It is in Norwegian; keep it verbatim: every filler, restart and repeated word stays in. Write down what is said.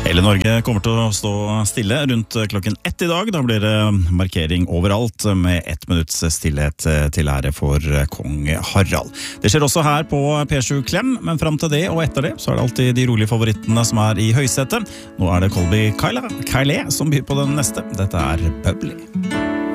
Hele Norge kommer til å stå stille rundt klokken ett i dag. Da blir det markering overalt med ett minutts stillhet til ære for kong Harald. Det skjer også her på P sju Klem, men frem til det og etter det så er det alltid de rolige favorittene som er i høysetet. Nå er det Colby Kylie som byr på den neste. Dette er Bubbly.